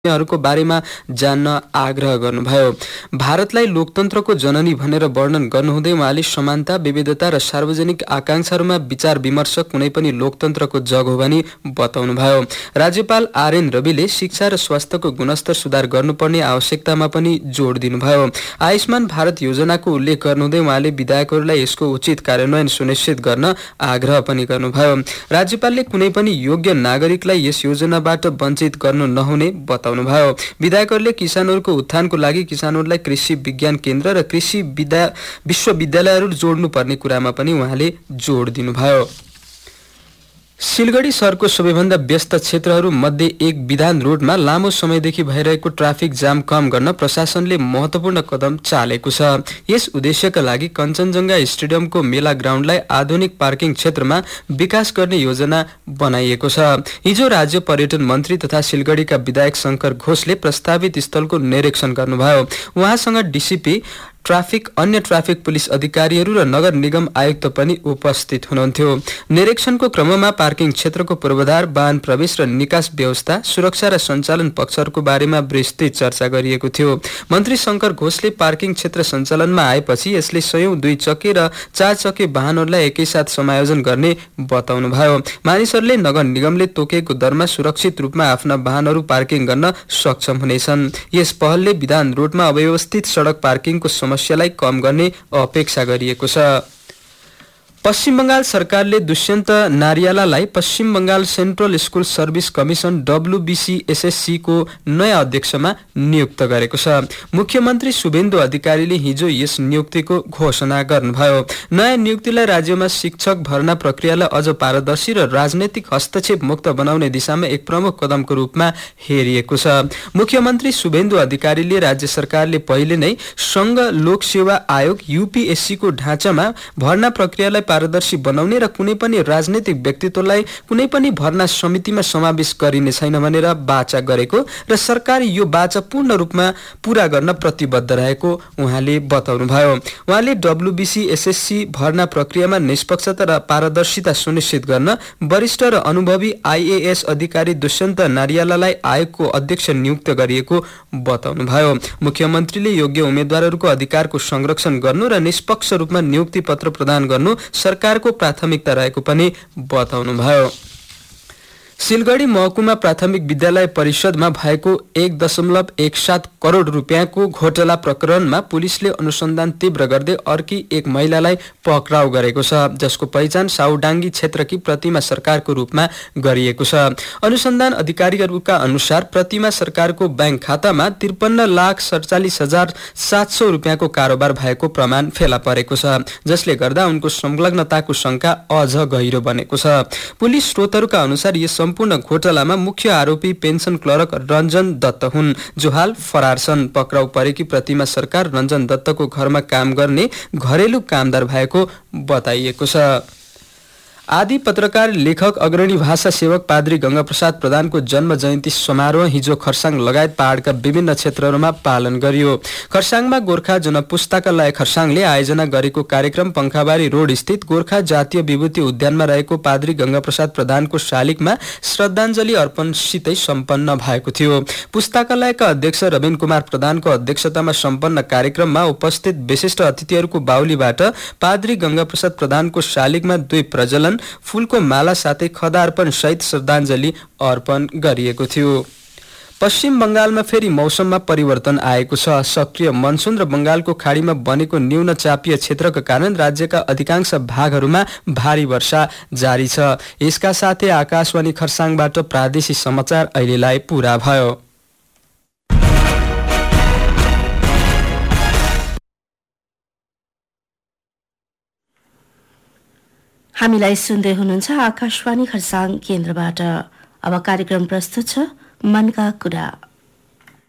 हरूको बारेमा जान्न आग्रह गर्नुभयो। भारतलाई लोकतन्त्रको जननी भनेर वर्णन गर्नुहुँदै उहाँले समानता, विविधता र सार्वजनिक आकांक्षाहरूमा विचार विमर्श कुनै पनि लोकतन्त्रको जग हो भनी बताउनुभयो। राज्यपाल आरएन रविले शिक्षा र स्वास्थ्यको गुणस्तर सुधार गर्नुपर्ने आवश्यकतामा पनि जोड दिनुभयो। आयुष्मान भारत योजनाको उल्लेख गर्नुहुँदै उहाँले विधायकहरूलाई यसको उचित कार्यान्वयन सुनिश्चित गर्न आग्रह पनि गर्नुभयो। राज्यपालले कुनै पनि योग्य नागरिकलाई यस योजनाबाट वञ्चित गर्नु नहुने बताउनुभयो। विधायकहरूले किसानहरूको उत्थानको लागि किसानहरूलाई कृषि विज्ञान केन्द्र र कृषि विश्वविद्यालयहरू जोड्नुपर्ने कुरामा पनि उहाँले जोड दिनुभयो। सिलगढी शहरको सबैभन्दा व्यस्त क्षेत्रहरू मध्ये एक विधान रोडमा लामो समयदेखि भइरहेको ट्राफिक जाम कम गर्न प्रशासनले महत्वपूर्ण कदम चालेको छ। यस उद्देश्यका लागि कञ्चनजङ्घा स्टेडियमको मेला ग्राउन्डलाई आधुनिक पार्किङ क्षेत्रमा विकास गर्ने योजना बनाइएको छ। हिजो राज्य पर्यटन मन्त्री तथा सिलगढीका विधायक शंकर घोषले प्रस्तावित स्थलको निरीक्षण गर्नुभयो। उहाँसँग डीसीपी ट्राफिक, अन्य ट्राफिक पुलिस अधिकारीहरू र नगर निगम आयुक्त पनि उपस्थित हुनुहुन्थ्यो। निरीक्षणको क्रममा पार्किङ क्षेत्रको पूर्वाधार, वाहन प्रवेश र निकास व्यवस्था, सुरक्षा र सञ्चालन पक्षहरूको बारेमा विस्तृत चर्चा गरिएको थियो। मन्त्री शंकर घोषले पार्किङ क्षेत्र सञ्चालनमा आएपछि यसले सयौं 2 चक्के र 4 चक्के वाहनहरूलाई एकैसाथ समायोजन गर्ने बताउनुभयो। मानिसहरूले नगर निगमले तोकेको दरमा सुरक्षित रूपमा आफ्ना वाहनहरू पार्किङ गर्न सक्षम हुनेछन्। यस पहलले विधान रोडमा अव्यवस्थित सडक पार्किङको समस्यालाई कम गर्ने अपेक्षा गरिएको छ। पश्चिम बंगाल सरकारले दुष्यन्त नारियालालाई पश्चिम Bengal central school service commission WBCSSC को नयाँ अध्यक्षमा नियुक्त गरेको छ। मुख्यमन्त्री शुभेन्दु अधिकारीले हिजो यस नियुक्तिको घोषणा गर्नुभयो। नयाँ नियुक्तिलाई राज्यमा शिक्षक भर्ना प्रक्रियालाई अझ पारदर्शी र राजनैतिक हस्तक्षेप मुक्त बनाउने दिशामा एक प्रमुख कदमको रूपमा हेरिएको छ। मुख्यमन्त्री शुभेन्दु अधिकारीले राज्य सरकारले पहिले नै संघ लोक सेवा आयोग UPSC को ढाँचामा भर्ना प्रक्रियालाई पारदर्शी बनाउने र कुनै पनि राजनैतिक व्यक्तित्वलाई कुनै पनि भर्ना समितिमा समावेश गरिने छैन भनेर वाचा गरेको र सरकार यो वाचा पूर्ण रूपमा पूरा गर्न प्रतिबद्ध रहेको उहाँले बताउनुभयो। उहाँले WBCSSC भर्ना प्रक्रियामा निष्पक्षता र पारदर्शिता सुनिश्चित गर्न वरिष्ठ र अनुभवी IAS अधिकारी दुष्यन्त नारियालालाई आयोगको अध्यक्ष नियुक्त गरिएको बताउनुभयो। मुख्यमन्त्रीले योग्य उम्मेद्वारहरूको अधिकारको संरक्षण गर्नु र निष्पक्ष रूपमा नियुक्ति पत्र प्रदान गर्नु सरकारको प्राथमिकता रहेको पनि बताउनुभयो। सिलगढी महकुमा प्राथमिक विद्यालय परिषदमा भएको 1.17 करोड रुपियाँको घोटाला प्रकरणमा पुलिसले अनुसन्धान तीव्र गर्दै अर्की एक महिलालाई पक्राउ गरेको छ, जसको पहिचान साउडाङ्गी क्षेत्रकी प्रतिमा सरकारको रूपमा गरिएको छ। अनुसन्धान अधिकारीहरूका अनुसार प्रतिमा सरकारको बैंक खातामा 53,47,700 रुपियाँको कारोबार भएको प्रमाण फेला परेको छ, जसले गर्दा उनको संलग्नताको शंका अझ गहिरो बनेको छ। पुलिस स्रोतहरूका अनुसार यस सम्पूर्ण घोटालामा मुख्य आरोपी पेन्सन क्लर्क रञ्जन दत्त हुन्, जो हाल फरार छन्। पक्राउ परेकी प्रतिमा सरकार रञ्जन दत्तको घरमा काम गर्ने घरेलु कामदार भएको बताइएको छ। आदि पत्रकार, लेखक, अग्रणी भाषा सेवक पाद्री गंगाप्रसाद प्रधानको जन्म जयन्ती समारोह हिजो खरसाङ लगायत पहाड़का विभिन्न क्षेत्रहरूमा पालन गरियो। खरसाङमा गोर्खा जनपुस्तकालय खरसाङले आयोजना गरेको कार्यक्रम पंखाबारी रोड स्थित गोर्खा जातीय विभूति उद्यानमा रहेको पाद्री गंगाप्रसाद प्रधानको शालिगमा श्रद्धाञ्जली अर्पणसितै सम्पन्न भएको थियो। पुस्तकालयका अध्यक्ष रविन कुमार प्रधानको अध्यक्षतामा सम्पन्न कार्यक्रममा उपस्थित विशिष्ट अतिथिहरूको बाहुलीबाट पाद्री गंगाप्रसाद प्रधानको शालिगमा 2 प्रज्वलन, फूलको माला साथै खदा अर्पण सहित श्रद्धाञ्जली अर्पण गरिएको थियो। पश्चिम बंगालमा फेरि मौसममा परिवर्तन आएको छ। सक्रिय मनसुन र बंगालको खाडीमा बनेको न्यून चापीय क्षेत्रका कारण राज्यका अधिकांश भागहरूमा भारी वर्षा जारी छ। यसका साथै आकाशवाणी खरसाङबाट प्रादेशिक समाचार अहिलेलाई पूरा भयो। हामीलाई सुन्दै हुनुहुन्छ आकाशवाणी खरसाङ केन्द्रबाट। अब कार्यक्रम प्रस्तुत छ मनका कुरा।